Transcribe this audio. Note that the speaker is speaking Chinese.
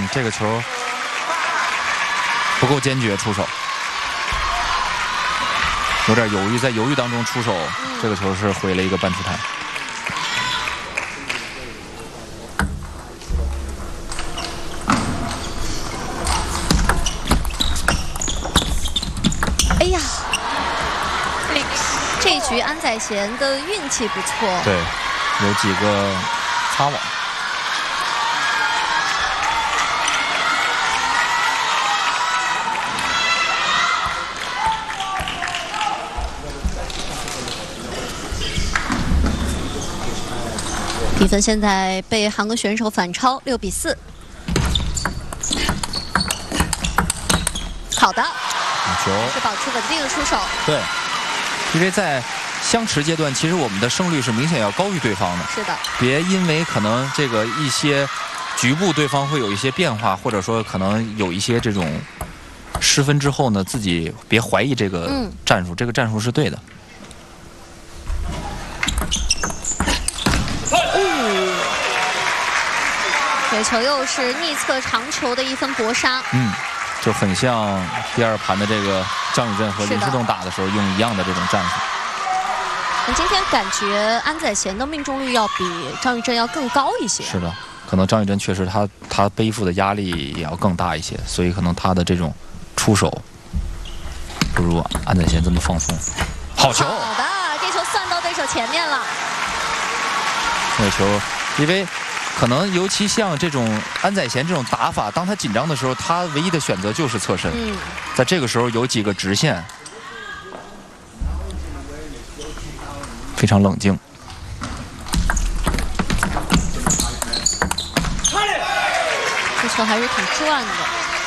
这个球不够坚决出手，有点犹豫，在犹豫当中出手，这个球是回了一个半出台。 哎呀，这一局安宰贤的运气不错， 对，有几个擦网。 比分现在被韩国选手反超，6比4。好的， 球是保持稳定的出手。 对，因为在相持阶段，其实我们的胜率是明显要高于对方的。 是的， 别因为可能这个一些局部对方会有一些变化，或者说可能有一些这种失分之后呢，自己别怀疑这个战术，这个战术是对的。 这球又是逆侧长球的一分搏杀。 就很像第二盘的这个张宇镇和林书栋打的时候用一样的这种战术。 那今天感觉安宰贤的命中率要比张宇镇要更高一些。 是的，可能张宇镇确实他背负的压力也要更大一些，所以可能他的这种出手不如安宰贤这么放松。好球！ 好的，这球算到对手前面了。 这个球，因为可能尤其像这种安宰贤这种打法，当他紧张的时候，他唯一的选择就是侧身。在这个时候有几个直线，非常冷静。 这球还是挺转的。